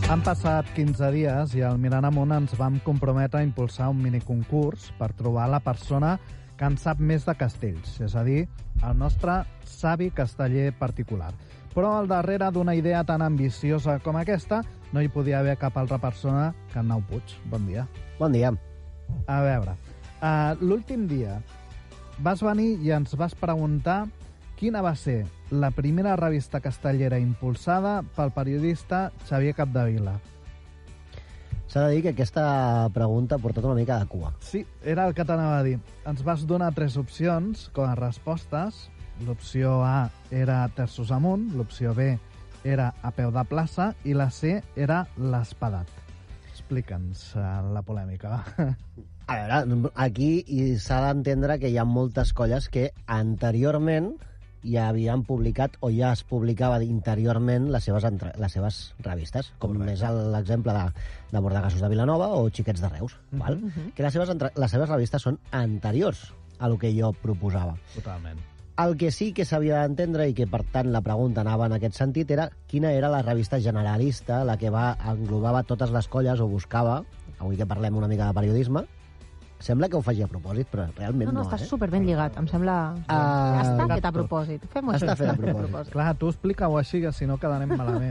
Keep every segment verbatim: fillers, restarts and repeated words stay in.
Han passat quinze dies i al Mirant Amunt ens vam comprometre a impulsar un miniconcurs per trobar la persona que en sap més de castells, és a dir, el nostre savi casteller particular. Però al darrere d'una idea tan ambiciosa com aquesta no hi podia haver cap altra persona que en Nau Puig. Bon dia. Bon dia. A veure, uh, l'últim dia vas venir i ens vas preguntar quina va ser la primera revista castellera impulsada pel periodista Xavier Capdevila. S'ha de dir que aquesta pregunta ha portat una mica de cua. Sí, era el que t'anava a dir. Ens vas donar tres opcions com a respostes. L'opció A era terços amunt, l'opció B era a peu de plaça i la C era l'espadat. Explica'ns uh, la polèmica, va. A veure, aquí s'ha d'entendre que hi ha moltes colles que anteriorment ja havien publicat o ja es publicava interiorment les seves, entre, les seves revistes, com Correcte. És l'exemple de, de Bordegassos de Vilanova o Xiquets de Reus, uh -huh. val? Uh -huh. Que les seves, les seves revistes són anteriors a lo que jo proposava. Totalment. El que sí que s'havia d'entendre, i que per tant la pregunta anava en aquest sentit, era quina era la revista generalista, la que va englobava totes les colles o buscava, avui que parlem una mica de periodisme. Sembla que ho faci a propòsit, però realment no, no, no estàs eh? superben lligat, em sembla... Uh, ja està fet a propòsit. Fem-ho està això. fet a propòsit. Clar, tu explica-ho així, que si no quedarem malament.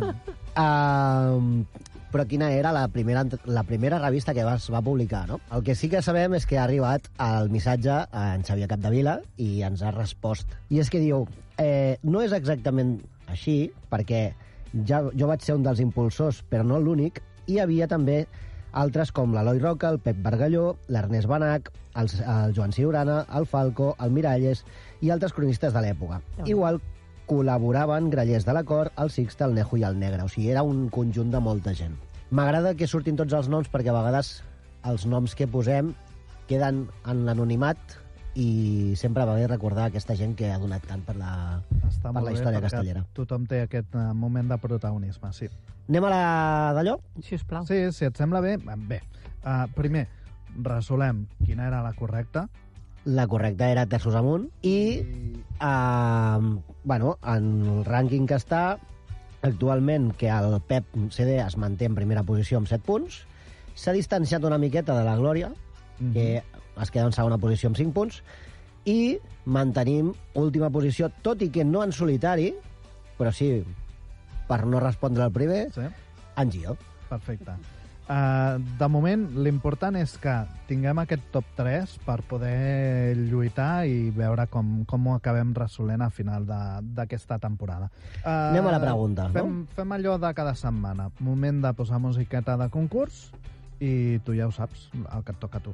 Uh, però quina era la primera, la primera revista que es va publicar, no? El que sí que sabem és que ha arribat el missatge a en Xavier Capdevila i ens ha respost. I és que diu, eh, no és exactament així, perquè ja, jo vaig ser un dels impulsors, però no l'únic, i hi havia també altres com l'Eloi Roca, el Pep Bargalló, l'Ernest Benach, el, el Joan Ciurana, el Falco, el Miralles i altres cronistes de l'època. Oh. Igual col·laboraven Grallers de la Cor, el Sixte, el Nejo i el Negre. O sigui, era un conjunt de molta gent. M'agrada que surtin tots els noms perquè a vegades els noms que posem queden en l'anonimat i sempre va bé recordar aquesta gent que ha donat tant per la, Està per la història castellera. Tothom té aquest moment de protagonisme, sí. Anem a la d'allò? Sisplau. Sí, si et sembla bé, bé. Uh, primer, resolem quina era la correcta. La correcta era terços amunt i, uh, bueno, en el rànquing que està, actualment, que el Pep C D es manté en primera posició amb set punts, s'ha distanciat una miqueta de la Glòria, mm-hmm. que es queda en segona posició amb cinc punts, i mantenim última posició, tot i que no en solitari, però sí per no respondre al primer, sí. En Gio. Perfecte. Uh, de moment, l'important és que tinguem aquest top tres per poder lluitar i veure com, com ho acabem resolent a final d'aquesta temporada. Uh, Anem a la pregunta, fem, no? Fem allò de cada setmana. Moment de posar musiqueta de concurs i tu ja ho saps, el que et toca a tu.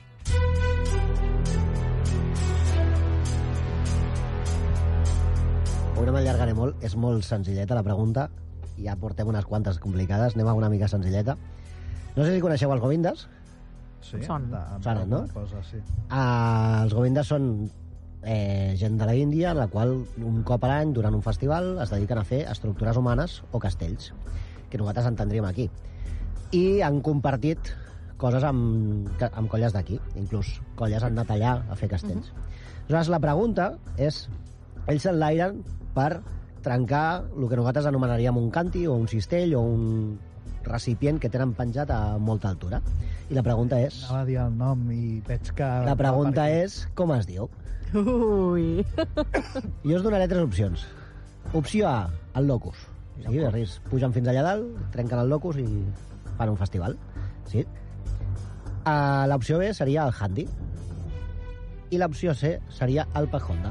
Avui no m'allargaré molt, és molt senzilleta la pregunta, ja portem unes quantes complicades, anem a una mica senzilleta. No sé si coneixeu els Govindes. Sí, Són. Sonen, no? Cosa, sí. Uh, els Govindes són eh, gent de la Índia, en la qual un cop a l'any, durant un festival, es dediquen a fer estructures humanes o castells, que nosaltres entendríem aquí. I han compartit coses amb, amb colles d'aquí, inclús colles han anat allà a fer castells. Uh-huh. Aleshores, la pregunta és, ells s'enlairen per trencar el que nosaltres anomenaríem un canti o un cistell o un recipient que tenen penjat a molta altura. I la pregunta és... Anava a dir el nom i veig que... La pregunta és com es diu. Ui. Jo us donaré tres opcions. Opció A, el locus. Sí, ris, pugen fins allà dalt, trenquen el locus i fan un festival. Sí. Uh, l'opció B seria el handi. I l'opció C seria el Pajonda.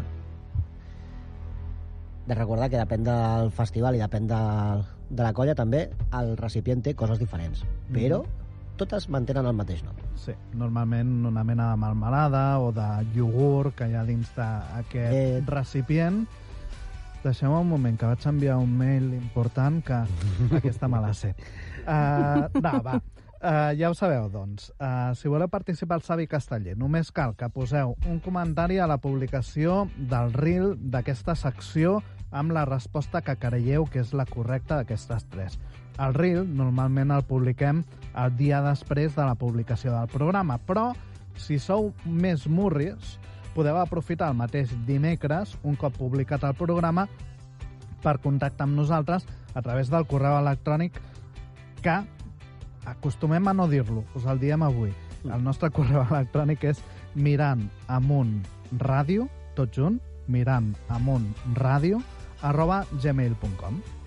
De recordar que depèn del festival i depèn de, de la colla també, el recipient té coses diferents. Però totes mantenen el mateix nom. Sí, normalment una mena de melmelada o de iogurt que hi ha dins d'aquest eh... recipient. Deixeu-me un moment, que vaig enviar un mail important que aquesta me la sé. Uh, no, va. Uh, ja ho sabeu, doncs. Uh, si voleu participar al Savi Casteller, només cal que poseu un comentari a la publicació del reel d'aquesta secció amb la resposta que creieu que és la correcta d'aquestes tres. El reel normalment el publiquem el dia després de la publicació del programa, però si sou més murris, podeu aprofitar el mateix dimecres, un cop publicat el programa, per contactar amb nosaltres a través del correu electrònic que acostumem a no dir-lo, us el diem avui. El nostre correu electrònic és mirantamuntradio, tot junt, mirantamuntradio, arroba gmail punt com.